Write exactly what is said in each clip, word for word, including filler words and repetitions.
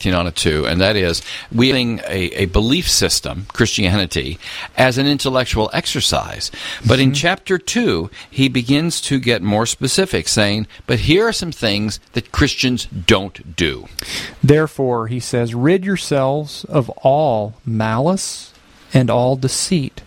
reflecting on it too, and that is we having a, a belief system, Christianity, as an intellectual exercise. But mm-hmm. in chapter two, he begins to get more specific, saying, but here are some things that Christians don't do. Therefore, he says, rid yourselves of all malice and all deceit,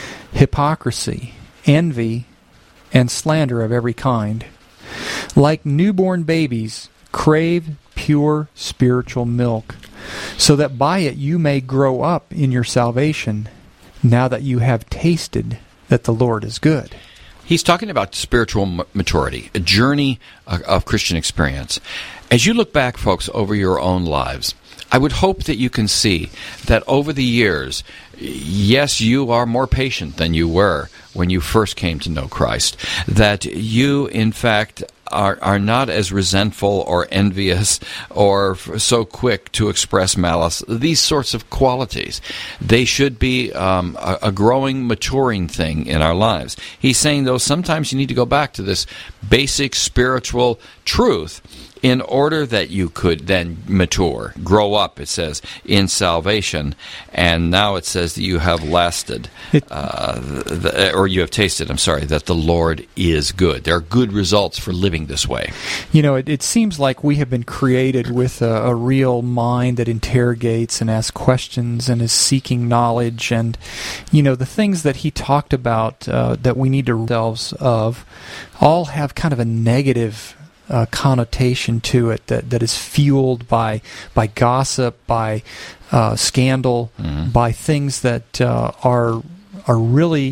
hypocrisy, envy, and slander of every kind. Like newborn babies, crave pure spiritual milk, so that by it you may grow up in your salvation, now that you have tasted that the Lord is good. He's talking about spiritual maturity, a journey of Christian experience. As you look back, folks, over your own lives, I would hope that you can see that over the years, yes, you are more patient than you were when you first came to know Christ, that you, in fact, are are not as resentful or envious or so quick to express malice. These sorts of qualities, they should be um, a, a growing, maturing thing in our lives. He's saying, though, sometimes you need to go back to this basic spiritual truth in order that you could then mature, grow up, it says, in salvation. And now it says that you have lasted, uh, the, or you have tasted, I'm sorry, that the Lord is good. There are good results for living this way. You know, it, it seems like we have been created with a, a real mind that interrogates and asks questions and is seeking knowledge. And, you know, the things that he talked about uh, that we need to rid ourselves of all have kind of a negative Uh, connotation to it that, that is fueled by by gossip, by uh, scandal, mm-hmm. by things that uh, are are really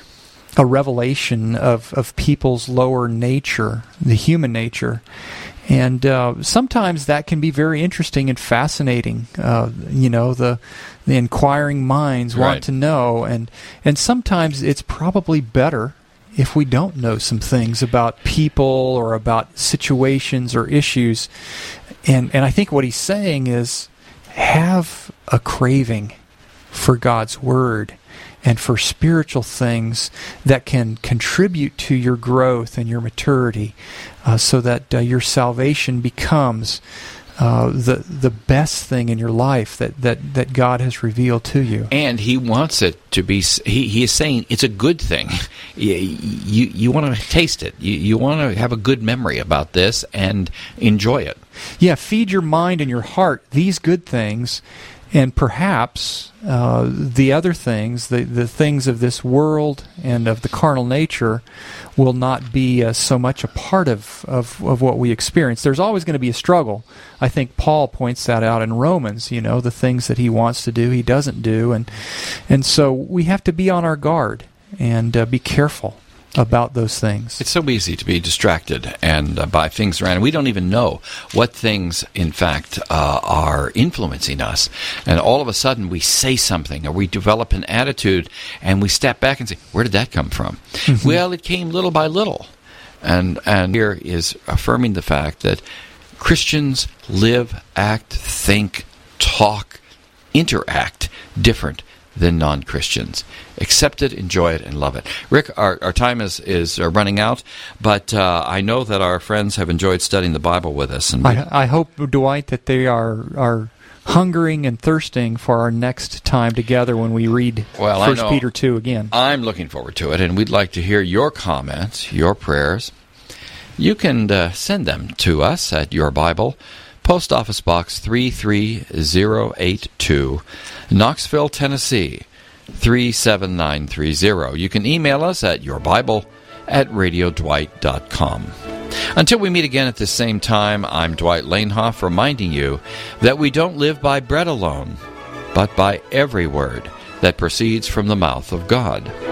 a revelation of, of people's lower nature, the human nature. And uh, sometimes that can be very interesting and fascinating. Uh, you know, the the inquiring minds want right. to know, and and sometimes it's probably better if we don't know some things about people or about situations or issues. And and I think what he's saying is have a craving for God's Word and for spiritual things that can contribute to your growth and your maturity uh, so that uh, your salvation becomes Uh, the the best thing in your life that, that, that God has revealed to you. And he wants it to be, he, he is saying it's a good thing. You, you, you want to taste it. You, you want to have a good memory about this and enjoy it. Yeah, feed your mind and your heart these good things, and perhaps uh, the other things, the, the things of this world and of the carnal nature, will not be uh, so much a part of, of, of what we experience. There's always going to be a struggle. I think Paul points that out in Romans, you know, the things that he wants to do, he doesn't do. And, and so we have to be on our guard and uh, be careful about those things. It's so easy to be distracted and uh, by things around. We don't even know what things, in fact, uh, are influencing us. And all of a sudden we say something or we develop an attitude and we step back and say, where did that come from? Mm-hmm. Well, it came little by little. And, and here is affirming the fact that Christians live, act, think, talk, interact different than non-Christians. Accept it, enjoy it, and love it. Rick, our, our time is, is uh, running out, but uh, I know that our friends have enjoyed studying the Bible with us. And I, I hope, Dwight, that they are are hungering and thirsting for our next time together when we read well, First Peter two again. I'm looking forward to it, and we'd like to hear your comments, your prayers. You can uh, send them to us at Your Bible, Post Office Box three three zero eight two, Knoxville, Tennessee, three seven nine three zero. You can email us at yourbible at radio dwight dot com. Until we meet again at the same time, I'm Dwight Lanehoff, reminding you that we don't live by bread alone, but by every word that proceeds from the mouth of God.